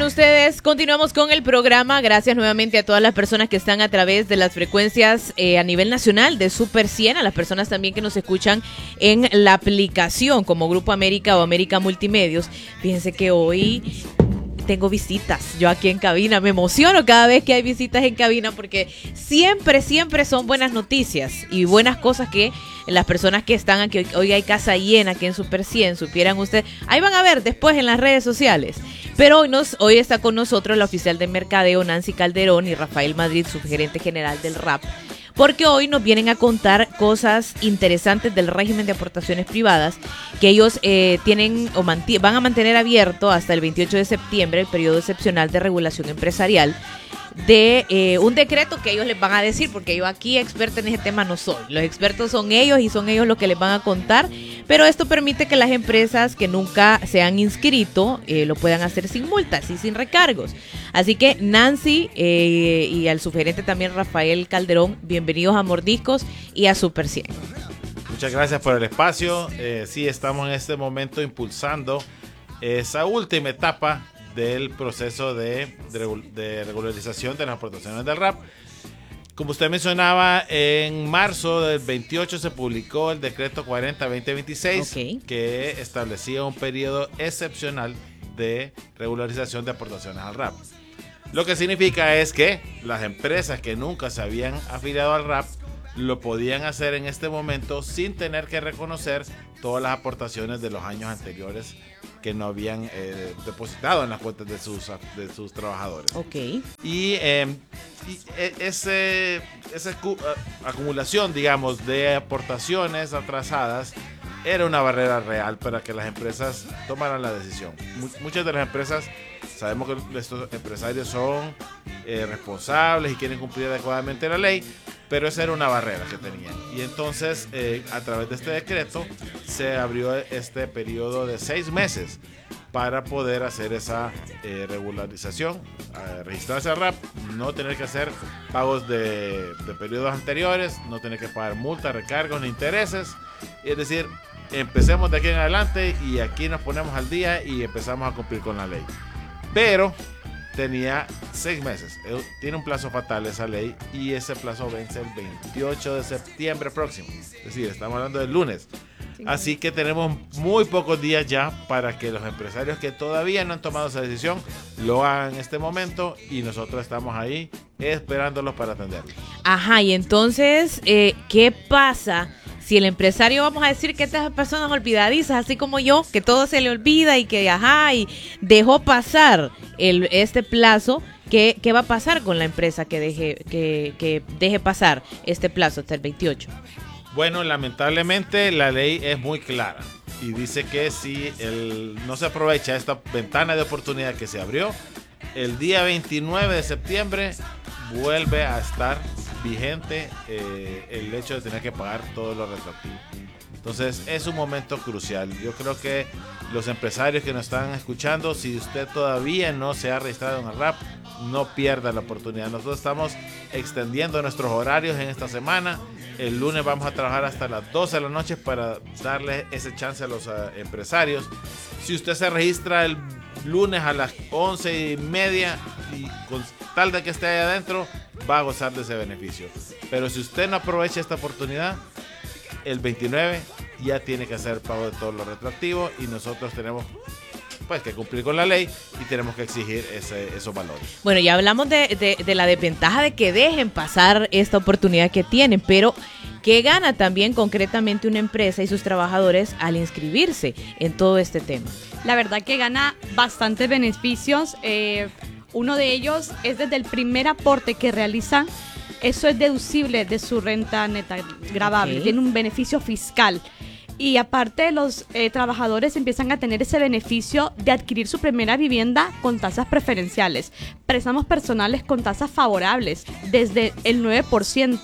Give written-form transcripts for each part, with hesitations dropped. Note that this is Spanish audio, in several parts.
están ustedes? Continuamos con el programa. Gracias nuevamente a todas las personas que están a través de las frecuencias a nivel nacional de Super 100, a las personas también que nos escuchan en la aplicación como Grupo América o América Multimedios. Fíjense que hoy tengo visitas yo aquí en cabina. Me emociono cada vez que hay visitas en cabina porque siempre son buenas noticias y buenas cosas que las personas que están aquí, hoy hay casa llena aquí en Super 100, supieran ustedes, ahí van a ver después en las redes sociales. Pero hoy está con nosotros la oficial de mercadeo Nancy Calderón y Rafael Madrid, subgerente general del RAP, porque hoy nos vienen a contar cosas interesantes del régimen de aportaciones privadas que ellos tienen o van a mantener abierto hasta el 28 de septiembre, el periodo excepcional de regulación empresarial, de un decreto que ellos les van a decir, porque yo aquí experta en ese tema no soy. Los expertos son ellos y son ellos los que les van a contar, pero esto permite que las empresas que nunca se han inscrito lo puedan hacer sin multas y sin recargos. Así que Nancy y al subgerente también Rafael Calderón, bienvenidos a Mordiscos y a Super 100. Muchas gracias por el espacio. Sí, estamos en este momento impulsando esa última etapa del proceso de regularización de las aportaciones del RAP. Como usted mencionaba, en marzo del 28 se publicó el decreto 40-2026, que establecía un periodo excepcional de regularización de aportaciones al RAP. Lo que significa es que las empresas que nunca se habían afiliado al RAP lo podían hacer en este momento sin tener que reconocer todas las aportaciones de los años anteriores que no habían depositado en las cuentas de sus trabajadores. Y esa acumulación, digamos, de aportaciones atrasadas era una barrera real para que las empresas tomaran la decisión. Muchas de las empresas, sabemos que estos empresarios son responsables y quieren cumplir adecuadamente la ley, pero esa era una barrera que tenían. Y entonces, a través de este decreto, se abrió este periodo de 6 meses para poder hacer esa regularización, registrarse al RAP, no tener que hacer pagos de periodos anteriores, no tener que pagar multas, recargos ni intereses. Es decir, empecemos de aquí en adelante y aquí nos ponemos al día y empezamos a cumplir con la ley. Pero tenía 6 meses. Tiene un plazo fatal esa ley y ese plazo vence el 28 de septiembre próximo. Es decir, estamos hablando del lunes. Así que tenemos muy pocos días ya para que los empresarios que todavía no han tomado esa decisión lo hagan en este momento y nosotros estamos ahí esperándolos para atenderlos. Ajá, y entonces, ¿qué pasa si el empresario, vamos a decir que estas personas olvidadizas, así como yo, que todo se le olvida y que, y dejó pasar este plazo? ¿Qué va a pasar con la empresa que deje pasar este plazo hasta el 28? Bueno, lamentablemente la ley es muy clara y dice que si no se aprovecha esta ventana de oportunidad que se abrió, el día 29 de septiembre vuelve a estar vigente el hecho de tener que pagar todo lo retroactivo. Entonces es un momento crucial. Yo creo que los empresarios que nos están escuchando, si usted todavía no se ha registrado en el RAP, no pierda la oportunidad. Nosotros estamos extendiendo nuestros horarios en esta semana. El lunes vamos a trabajar hasta las 12 de la noche para darle ese chance a los empresarios. Si usted se registra el lunes a las 11:30 y con tal de que esté ahí adentro, va a gozar de ese beneficio. Pero si usted no aprovecha esta oportunidad, el 29 ya tiene que hacer pago de todo lo retroactivo y nosotros tenemos pues que cumplir con la ley y tenemos que exigir esos valores. Bueno, ya hablamos de la desventaja de que dejen pasar esta oportunidad que tienen, pero ¿qué gana también concretamente una empresa y sus trabajadores al inscribirse en todo este tema? La verdad que gana bastantes beneficios. Uno de ellos es desde el primer aporte que realizan. Eso es deducible de su renta neta gravable. Tiene un beneficio fiscal. Y aparte los trabajadores empiezan a tener ese beneficio de adquirir su primera vivienda con tasas preferenciales, préstamos personales con tasas favorables desde el 9%.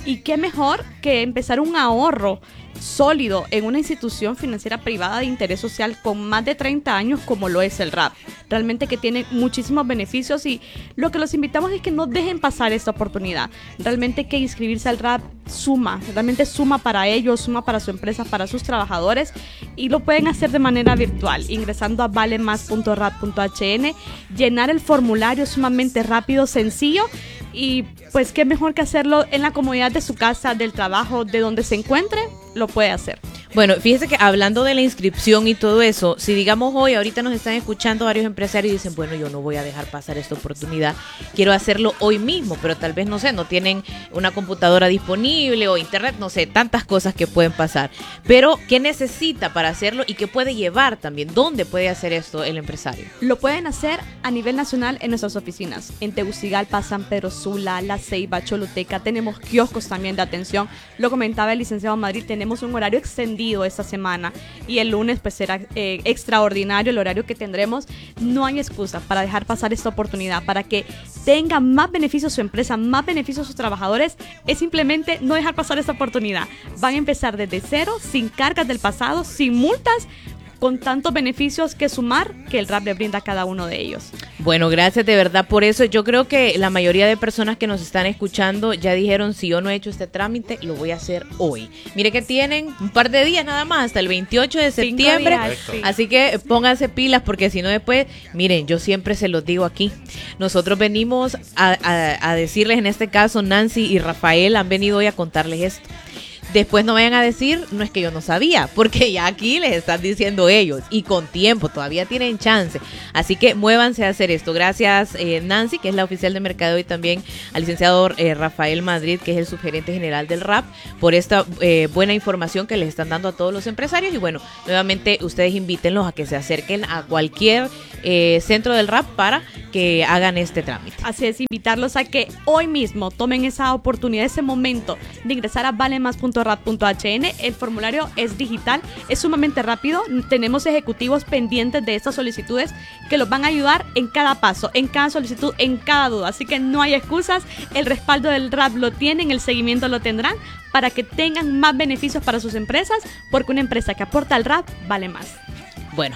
Y qué mejor que empezar un ahorro sólido en una institución financiera privada de interés social con más de 30 años como lo es el RAP. Realmente que tiene muchísimos beneficios y lo que los invitamos es que no dejen pasar esta oportunidad. Realmente que inscribirse al RAP suma, realmente suma para ellos, suma para su empresa, para sus trabajadores y lo pueden hacer de manera virtual ingresando a valemas.rap.hn, llenar el formulario sumamente rápido, sencillo y pues qué mejor que hacerlo en la comodidad de su casa, del trabajo, de donde se encuentre, lo puede hacer. Bueno, fíjese que hablando de la inscripción y todo eso, si digamos hoy, ahorita nos están escuchando varios empresarios y dicen, bueno, yo no voy a dejar pasar esta oportunidad, quiero hacerlo hoy mismo, pero tal vez, no sé, no tienen una computadora disponible o internet, no sé, tantas cosas que pueden pasar. Pero, ¿qué necesita para hacerlo y qué puede llevar también? ¿Dónde puede hacer esto el empresario? Lo pueden hacer a nivel nacional en nuestras oficinas, en Tegucigalpa, San Pedro Sula, La Ceiba, Choluteca, tenemos kioscos también de atención. Lo comentaba el licenciado Madrid, tenemos un horario extendido esta semana y el lunes pues será extraordinario el horario que tendremos. No hay excusa para dejar pasar esta oportunidad, para que tenga más beneficios su empresa, más beneficios sus trabajadores, es simplemente no dejar pasar esta oportunidad. Van a empezar desde cero, sin cargas del pasado, sin multas, con tantos beneficios que sumar que el RAP le brinda a cada uno de ellos. Bueno, gracias de verdad por eso. Yo creo que la mayoría de personas que nos están escuchando ya dijeron, si yo no he hecho este trámite, lo voy a hacer hoy. Mire que tienen un par de días nada más, hasta el 28 de septiembre. Días, sí. Así que pónganse pilas porque si no después, miren, yo siempre se los digo aquí. Nosotros venimos a decirles, en este caso Nancy y Rafael han venido hoy a contarles esto. Después no vayan a decir, no es que yo no sabía, porque ya aquí les están diciendo ellos y con tiempo, todavía tienen chance. Así que muévanse a hacer esto. Gracias Nancy, que es la oficial de mercadeo, y también al licenciado Rafael Madrid, que es el subgerente general del RAP, por esta buena información que les están dando a todos los empresarios. Y bueno, nuevamente ustedes invítenlos a que se acerquen a cualquier centro del RAP para que hagan este trámite. Así es, invitarlos a que hoy mismo tomen esa oportunidad, ese momento de ingresar a valemas.rap.hn. El formulario es digital, es sumamente rápido. Tenemos ejecutivos pendientes de estas solicitudes que los van a ayudar en cada paso, en cada solicitud, en cada duda. Así que no hay excusas, el respaldo del RAP lo tienen, el seguimiento lo tendrán para que tengan más beneficios para sus empresas, porque una empresa que aporta al RAP vale más. Bueno.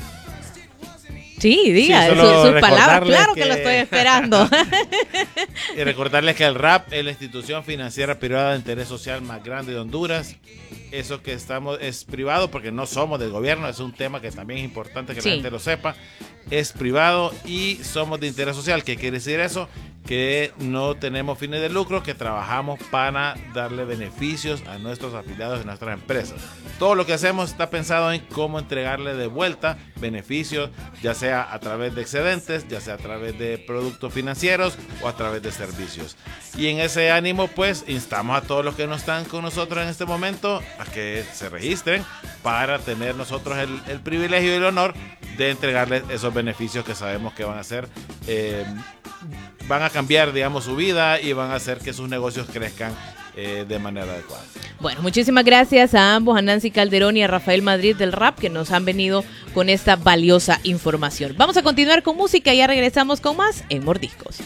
Sí, diga sus palabras, claro que lo estoy esperando. Y recordarles que el RAP es la institución financiera privada de interés social más grande de Honduras. Eso que estamos es privado porque no somos del gobierno, es un tema que también es importante que la gente lo sepa. Es privado y somos de interés social. ¿Qué quiere decir eso? Que no tenemos fines de lucro, que trabajamos para darle beneficios a nuestros afiliados y nuestras empresas. Todo lo que hacemos está pensado en cómo entregarle de vuelta beneficios, ya sea a través de excedentes, ya sea a través de productos financieros o a través de servicios. Y en ese ánimo, pues, instamos a todos los que no están con nosotros en este momento a que se registren para tener nosotros el privilegio y el honor de entregarles esos beneficios que sabemos que van a ser van a cambiar, digamos, su vida y van a hacer que sus negocios crezcan de manera adecuada. Bueno, muchísimas gracias a ambos, a Nancy Calderón y a Rafael Madrid del RAP, que nos han venido con esta valiosa información. Vamos a continuar con música y ya regresamos con más en Mordiscos.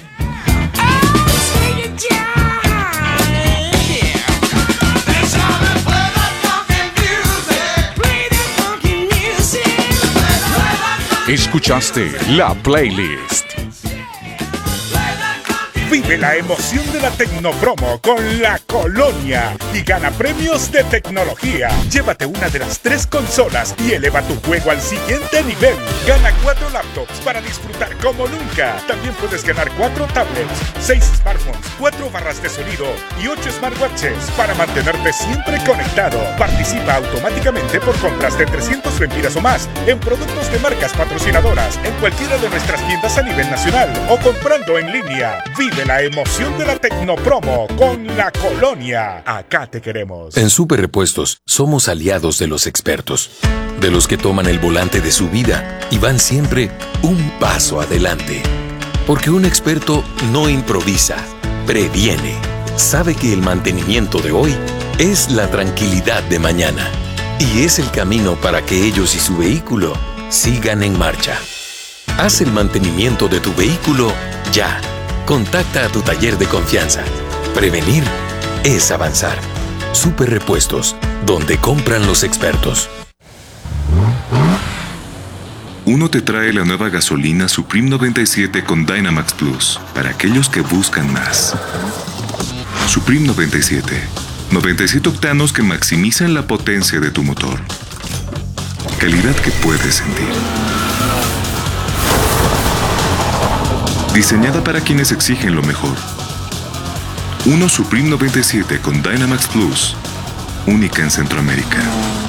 Escuchaste la playlist. Vive la emoción de la Tecnopromo con La Colonia y gana premios de tecnología. Llévate una de las 3 consolas y eleva tu juego al siguiente nivel. Gana 4 laptops para disfrutar como nunca. También puedes ganar 4 tablets, 6 smartphones, 4 barras de sonido y 8 smartwatches para mantenerte siempre conectado. Participa automáticamente por compras de 300 lempiras o más en productos de marcas patrocinadoras en cualquiera de nuestras tiendas a nivel nacional o comprando en línea. Vive la emoción de la Tecnopromo con La Colonia. Acá te queremos. En Super Repuestos somos aliados de los expertos, de los que toman el volante de su vida y van siempre un paso adelante. Porque un experto no improvisa, previene. Sabe que el mantenimiento de hoy es la tranquilidad de mañana y es el camino para que ellos y su vehículo sigan en marcha. Haz el mantenimiento de tu vehículo ya. Contacta a tu taller de confianza. Prevenir es avanzar. Super Repuestos, donde compran los expertos. Uno te trae la nueva gasolina Supreme 97 con Dynamax Plus, para aquellos que buscan más. Supreme 97. 97 octanos que maximizan la potencia de tu motor. Calidad que puedes sentir. Diseñada para quienes exigen lo mejor. Uno Supreme 97 con Dynamax Plus. Única en Centroamérica.